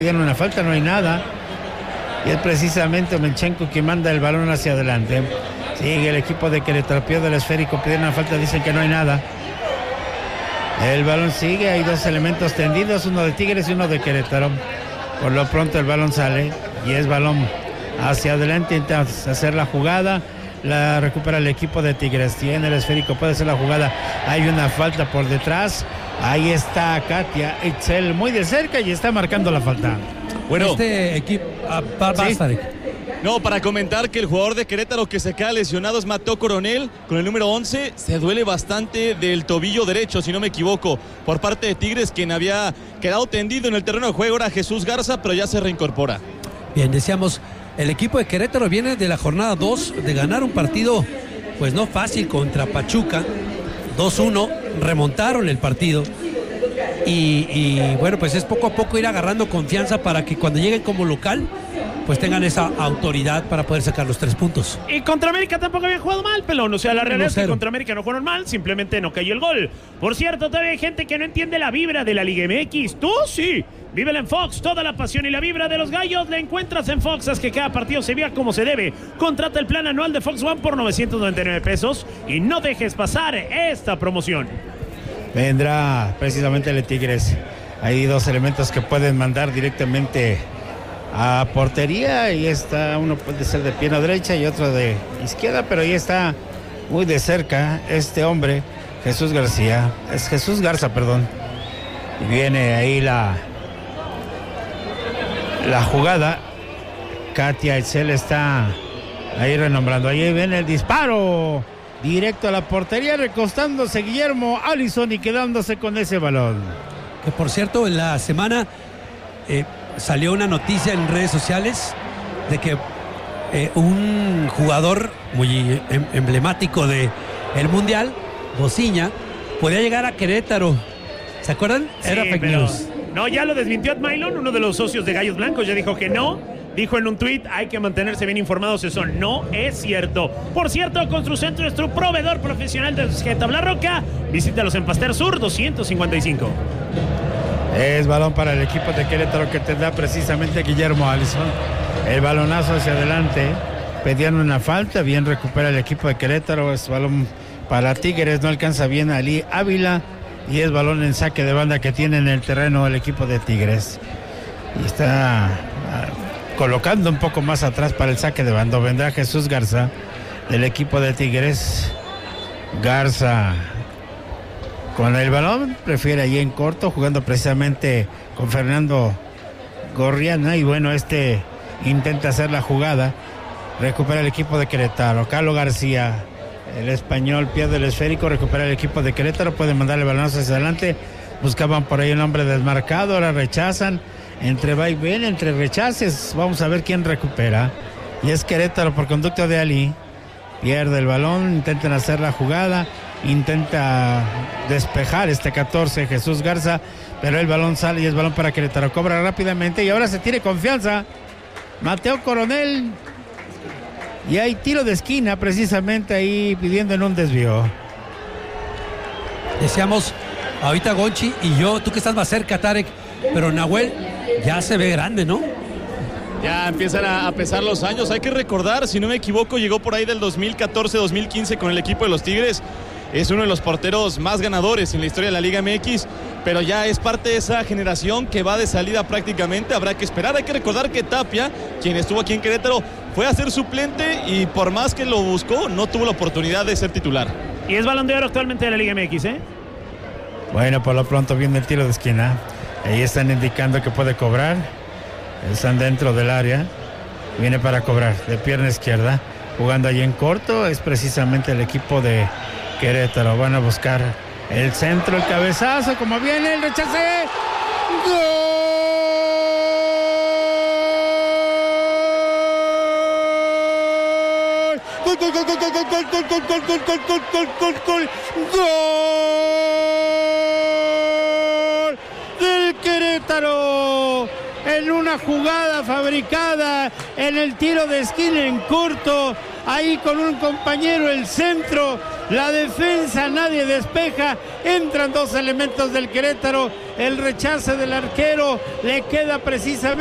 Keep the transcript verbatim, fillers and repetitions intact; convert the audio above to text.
Tiene una falta, no hay nada. Y es precisamente Melchenko quien manda el balón hacia adelante. Sigue el equipo de Querétaro, pierde el esférico, pide una falta, dicen que no hay nada. El balón sigue, hay dos elementos tendidos, uno de Tigres y uno de Querétaro. Por lo pronto el balón sale y es balón hacia adelante, intenta hacer la jugada, la recupera el equipo de Tigres. Tiene el esférico, puede ser la jugada, hay una falta por detrás. Ahí está Katia Itzel muy de cerca y está marcando la falta. Bueno, este equipo ah, ¿sí? No, para comentar que el jugador de Querétaro que se queda lesionado es Mateo Coronel, con el número once, se duele bastante del tobillo derecho, si no me equivoco, por parte de Tigres, quien había quedado tendido en el terreno de juego era Jesús Garza, pero ya se reincorpora. Bien, decíamos, el equipo de Querétaro viene de la jornada dos de ganar un partido, pues no fácil, contra Pachuca, dos uno, remontaron el partido. Y, y bueno, pues es poco a poco ir agarrando confianza para que cuando lleguen como local, pues tengan esa autoridad para poder sacar los tres puntos. Y contra América tampoco habían jugado mal, pelón. O sea, la realidad es que contra América no jugaron mal, simplemente no cayó el gol. Por cierto, todavía hay gente que no entiende la vibra de la Liga M X. Tú sí. Vívela en Fox, toda la pasión y la vibra de los gallos la encuentras en Fox. Haz que cada partido se vea como se debe. Contrata el plan anual de Fox One por novecientos noventa y nueve pesos y no dejes pasar esta promoción. Vendrá precisamente el Tigres. Hay dos elementos que pueden mandar directamente a portería y está, uno puede ser de pierna derecha y otro de izquierda, pero ahí está muy de cerca este hombre, Jesús García, es Jesús Garza, perdón. Y viene ahí la la jugada. Katia Itzel está ahí renombrando. Ahí viene el disparo directo a la portería, recostándose Guillermo Allison y quedándose con ese balón. Que por cierto, en la semana eh, salió una noticia en redes sociales de que eh, un jugador muy em emblemático de el Mundial, Bociña, podía llegar a Querétaro. ¿Se acuerdan? Sí, Era fake pero... news. No, ya lo desmintió Ed Mylon, uno de los socios de Gallos Blancos, ya dijo que no. Dijo en un tuit, hay que mantenerse bien informados, eso no es cierto. Por cierto, Construcentro es tu proveedor profesional de tabla roca. Visítalos en Pasteur Sur doscientos cincuenta y cinco. Es balón para el equipo de Querétaro que tendrá precisamente Guillermo Allison. El balonazo hacia adelante, pedían una falta, bien recupera el equipo de Querétaro. Es balón para Tigres, no alcanza bien a Ali Ávila. Y es balón en saque de banda que tiene en el terreno el equipo de Tigres. Y está uh, colocando un poco más atrás para el saque de banda. Vendrá Jesús Garza del equipo de Tigres. Garza con el balón, prefiere ahí en corto, jugando precisamente con Fernando Gorriana. Y bueno, este intenta hacer la jugada. Recupera el equipo de Querétaro. Carlos García. El español pierde el esférico, recupera el equipo de Querétaro, puede mandar el balón hacia adelante. Buscaban por ahí un hombre desmarcado, ahora rechazan. Entre va y ven, entre rechaces, vamos a ver quién recupera. Y es Querétaro por conducto de Ali. Pierde el balón, intentan hacer la jugada, intenta despejar este catorce, Jesús Garza, pero el balón sale y es balón para Querétaro. Cobra rápidamente y ahora se tiene confianza. Mateo Coronel. Y hay tiro de esquina precisamente ahí pidiendo en un desvío. Decíamos ahorita Gonchi y yo, tú que estás más cerca, Tarek, pero Nahuel ya se ve grande, ¿no? Ya empiezan a, a pesar los años. Hay que recordar, si no me equivoco, llegó por ahí del dos mil catorce dos mil quince con el equipo de los Tigres. Es uno de los porteros más ganadores en la historia de la Liga M X, pero ya es parte de esa generación que va de salida prácticamente. Habrá que esperar. Hay que recordar que Tapia, quien estuvo aquí en Querétaro, fue a ser suplente y por más que lo buscó, no tuvo la oportunidad de ser titular. Y es balón de oro actualmente de la Liga M X, ¿eh? Bueno, por lo pronto viene el tiro de esquina. Ahí están indicando que puede cobrar. Están dentro del área. Viene para cobrar de pierna izquierda. Jugando ahí en corto es precisamente el equipo de Querétaro. Van a buscar el centro, el cabezazo, como viene el rechace. ¡Gol! ¡Gol, gol, gol, gol, gol, gol, gol, gol, gol, gol, gol, gol, gol, gol, gol! ¡Gol del Querétaro! En una jugada fabricada en el tiro de esquina en corto, ahí con un compañero el centro, la defensa, nadie despeja, entran dos elementos del Querétaro, el rechace del arquero, le queda precisamente